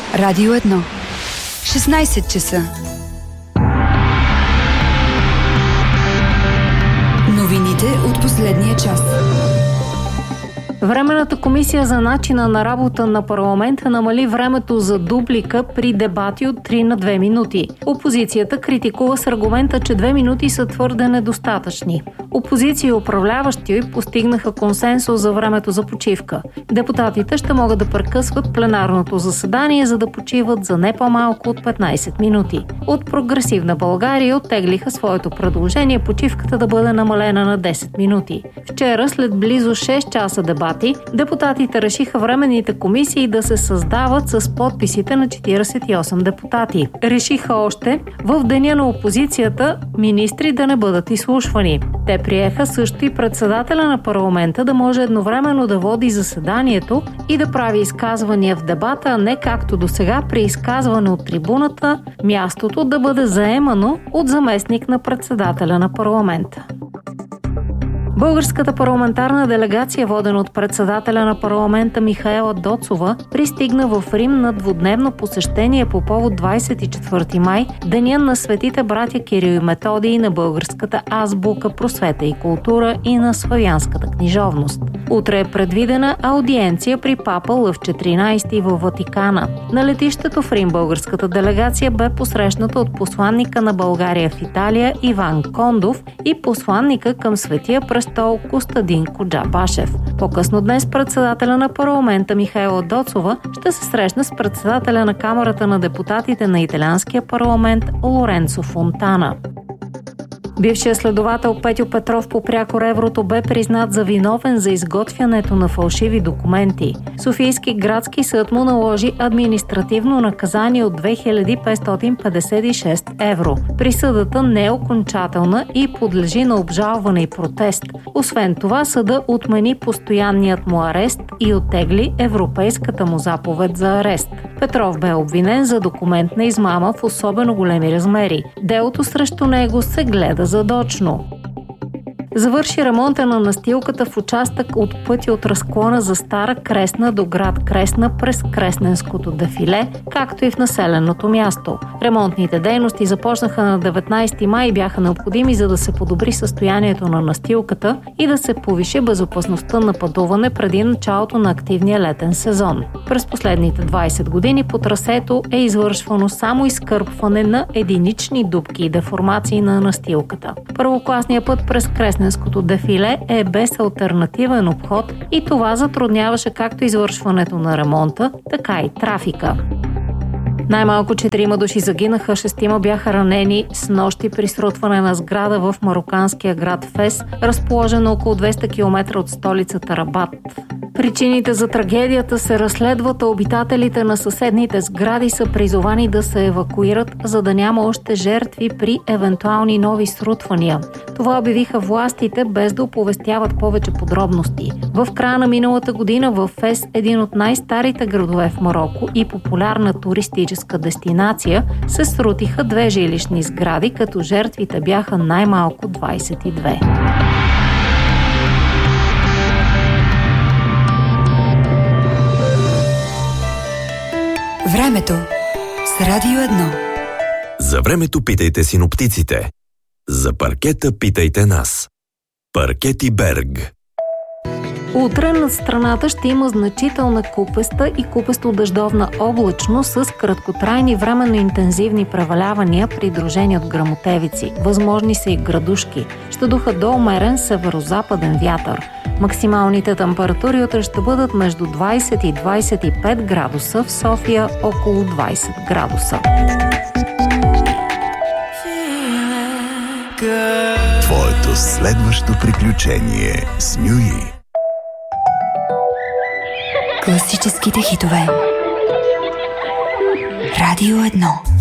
Радио 1. 16 часа. Новините от последния час. Временната комисия за начина на работа на парламента намали времето за дублика при дебати от 3 на 2 минути. Опозицията критикува с аргумента, че 2 минути са твърде недостатъчни. Опозиция и управляващи постигнаха консенсус за времето за почивка. Депутатите ще могат да прекъсват пленарното заседание, за да почиват за не по-малко от 15 минути. От Прогресивна България оттеглиха своето предложение почивката да бъде намалена на 10 минути. Вчера, след близо 6 часа дебати, депутатите решиха временните комисии да се създават с подписите на 48 депутати. Решиха още в деня на опозицията министри да не бъдат изслушвани. Те приеха също и председателя на парламента да може едновременно да води заседанието и да прави изказвания в дебата, а не както досега при изказване от трибуната, мястото да бъде заемано от заместник на председателя на парламента. Българската парламентарна делегация, водена от председателя на парламента Михаела Доцова, пристигна в Рим на двудневно посещение по повод 24 май, деня на светите братя Кирил и Методий, на българската азбука, просвета и култура и на славянската книжовност. Утре е предвидена аудиенция при папа Лъв 14 във Ватикана. На летището в Рим българската делегация бе посрещната от посланника на България в Италия Иван Кондов и посланника към Светия престол Костадин Коджабашев. По-късно днес председателя на парламента Михаела Доцова ще се срещне с председателя на Камарата на депутатите на италианския парламент Лоренцо Фонтана. Бившият следовател Петьо Петров по прякор Еврото бе признат за виновен за изготвянето на фалшиви документи. Софийски градски съд му наложи административно наказание от 2556 евро. Присъдата не е окончателна и подлежи на обжалване и протест. Освен това, съда отмени постоянният му арест и оттегли европейската му заповед за арест. Петров бе обвинен за документна измама в особено големи размери. Делото срещу него се гледа задочно. Завърши ремонта на настилката в участък от пътя от разклона за Стара Кресна до град Кресна през Кресненското дефиле, както и в населеното място. Ремонтните дейности започнаха на 19 май и бяха необходими, за да се подобри състоянието на настилката и да се повиши безопасността на пътуване преди началото на активния летен сезон. През последните 20 години по трасето е извършвано само изкърпване на единични дупки и деформации на настилката. Първокласният път през Кресненското дефиле е без алтернативен обход и това затрудняваше както извършването на ремонта, така и трафика. Най-малко 4 души загинаха, 6 бяха ранени с нощи при срутване на сграда в мароканския град Фес, разположен около 200 км от столицата Рабат. Причините за трагедията се разследват, а обитателите на съседните сгради са призовани да се евакуират, за да няма още жертви при евентуални нови срутвания. Това обявиха властите, без да оповестяват повече подробности. В края на миналата година в Фес, един от най-старите градове в Мароко и популярна туристическа дестинация, се срутиха 2 жилищни сгради, като жертвите бяха най-малко 22. Времето с Радио 1. За времето питайте синоптиците. За паркета питайте нас. Паркети Берг. Утре над страната ще има значителна купеста и купесто-дъждовна облачност с краткотрайни временно интензивни превалявания, придружени от гръмотевици. Възможни са и градушки. Ще духа до умерен северо-западен вятър. Максималните температури утре ще бъдат между 20 и 25 градуса, в София около 20 градуса. Твоето следващо приключение с Нюи. Класическите хитове. Радио 1.